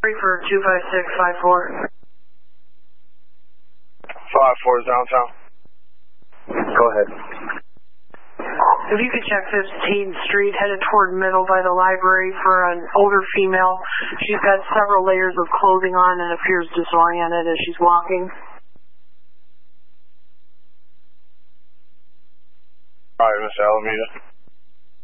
for 25654. 54 is downtown. Go ahead. If you could check 15th Street, headed toward middle by the library for an older female. She's got several layers of clothing on and appears disoriented as she's walking. Alright, Miss Alameda.